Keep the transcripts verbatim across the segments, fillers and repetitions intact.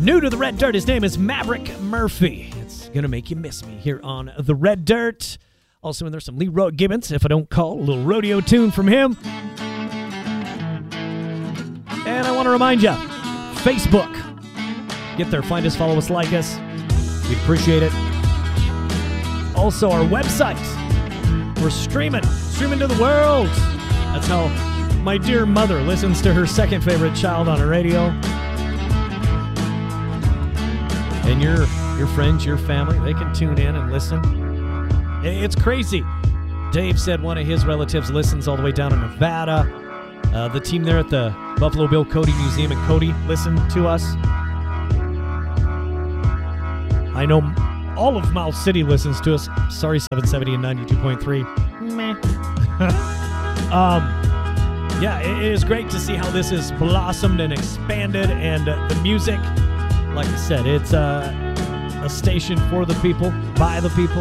New to the Red Dirt, his name is Maverick Murphy. It's going to make you miss me here on the Red Dirt. Also in there, some Leroy Gibbons, If I Don't Call, a little rodeo tune from him. And I want to remind you, Facebook. Get there, find us, follow us, like us. We'd appreciate it. Also, our website. We're streaming, streaming to the world. That's how my dear mother listens to her second favorite child on the radio. And your your friends, your family, they can tune in and listen. It's crazy. Dave said one of his relatives listens all the way down in Nevada. Uh, the team there at the Buffalo Bill Cody Museum in Cody listen to us. I know all of Miles City listens to us. Sorry, seven seventy and ninety-two point three. Meh. um, yeah, it is great to see how this has blossomed and expanded, and uh, the music, like I said, it's uh, a station for the people, by the people,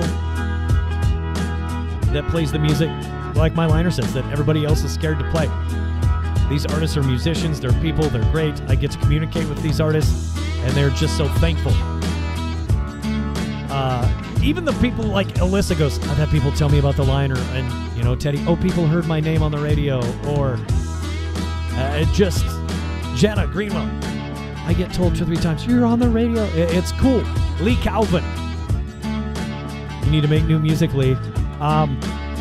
that plays the music, like my liner says, that everybody else is scared to play. These artists are musicians, they're people, they're great. I get to communicate with these artists, and they're just so thankful. Uh, even the people like Alyssa goes, I've had people tell me about the liner, and, you know, Teddy, oh, people heard my name on the radio, or uh, just Jenna Greenwell. I get told two or three times, you're on the radio. It's cool. Lee Calvin. You need to make new music, Lee. Um,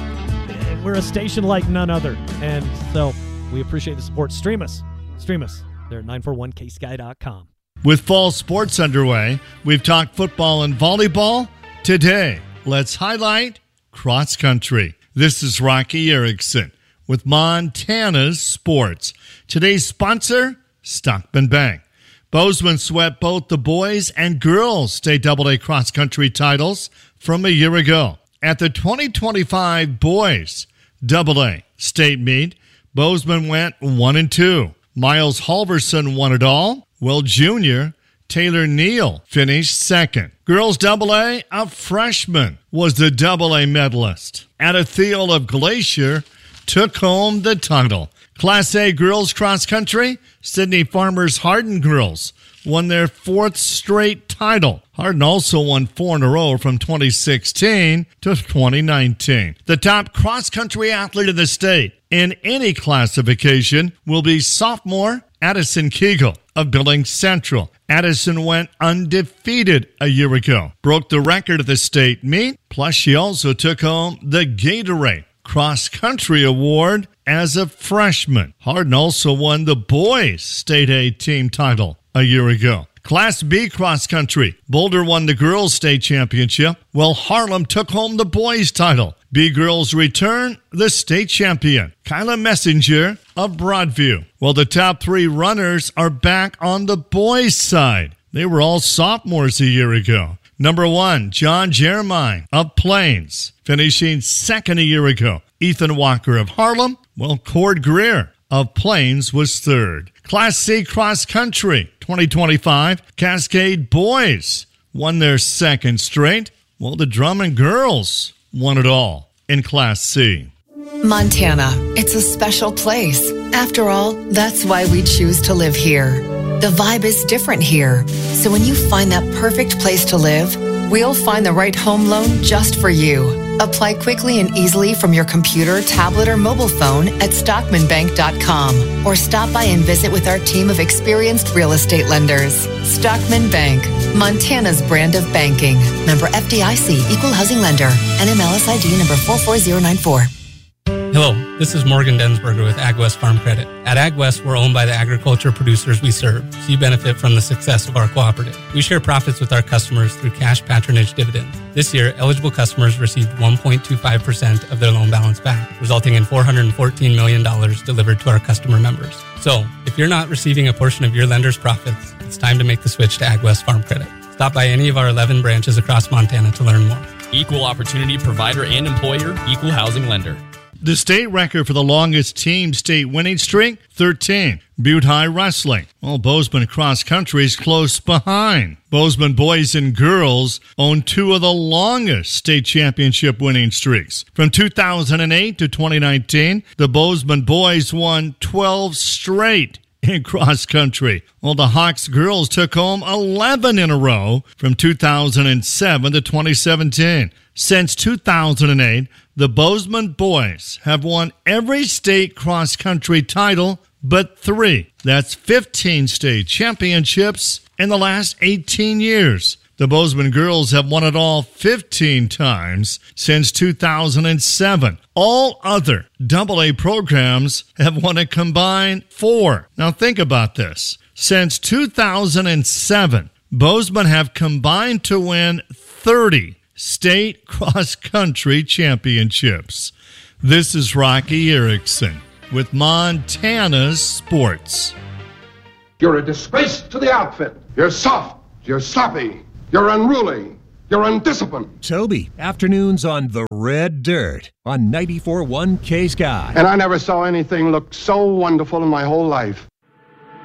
we're a station like none other, and so we appreciate the support. Stream us. Stream us. They're at nine four one K Sky dot com. With fall sports underway, we've talked football and volleyball. Today, let's highlight cross country. This is Rocky Erickson with Montana's Sports. Today's sponsor, Stockman Bank. Bozeman swept both the boys and girls state double A cross country titles from a year ago. At the twenty twenty-five boys double A state meet, Bozeman went one and two. Miles Halverson won it all. Well, junior Taylor Neal finished second. Girls double A, a freshman, was the double A medalist. Adathiel of Glacier took home the title. Class A girls cross country, Sydney Farmers Hardin girls won their fourth straight title. Hardin also won four in a row from twenty sixteen to twenty nineteen. The top cross country athlete in the state in any classification will be sophomore Addison Kegel of Billings Central. Addison went undefeated a year ago, broke the record of the state meet, plus she also took home the Gatorade Cross Country Award as a freshman. Hardin also won the boys' State A team title a year ago. Class B cross country, Boulder won the girls' state championship, while Harlem took home the boys' title. B girls return the state champion, Kyla Messenger of Broadview. Well, the top three runners are back on the boys' side. They were all sophomores a year ago. Number one, John Jermine of Plains, finishing second a year ago. Ethan Walker of Harlem, well, Cord Greer of Plains was third. Class C cross country, twenty twenty-five, Cascade boys won their second straight. Well, the Drummond girls won it all in Class C. Montana, it's a special place. After all, that's why we choose to live here. The vibe is different here. So when you find that perfect place to live, we'll find the right home loan just for you. Apply quickly and easily from your computer, tablet, or mobile phone at stockman bank dot com or stop by and visit with our team of experienced real estate lenders. Stockman Bank, Montana's brand of banking. Member F D I C, Equal Housing Lender, N M L S I D number four four zero nine four. Hello, this is Morgan Densberger with AgWest Farm Credit. At AgWest, we're owned by the agriculture producers we serve, so you benefit from the success of our cooperative. We share profits with our customers through cash patronage dividends. This year, eligible customers received one point two five percent of their loan balance back, resulting in four hundred fourteen million dollars delivered to our customer members. So, if you're not receiving a portion of your lender's profits, it's time to make the switch to AgWest Farm Credit. Stop by any of our eleven branches across Montana to learn more. Equal opportunity provider and employer, Equal Housing Lender. The state record for the longest team state winning streak, thirteen. Butte High Wrestling. Well, Bozeman Cross Country is close behind. Bozeman boys and girls own two of the longest state championship winning streaks. From two thousand eight to twenty nineteen, the Bozeman boys won twelve straight in cross country. Well, the Hawks girls took home eleven in a row from two thousand seven to twenty seventeen. Since two thousand eight, the Bozeman boys have won every state cross country title but three. That's fifteen state championships in the last eighteen years. The Bozeman girls have won it all fifteen times since two thousand seven. All other double A programs have won a combined four. Now think about this. Since two thousand seven, Bozeman have combined to win thirty state cross-country championships. This is Rocky Erickson with Montana's Sports. You're a disgrace to the outfit. You're soft. You're sloppy. You're unruly. You're undisciplined. Toby, afternoons on The Red Dirt on ninety-four point one K Sky. And I never saw anything look so wonderful in my whole life.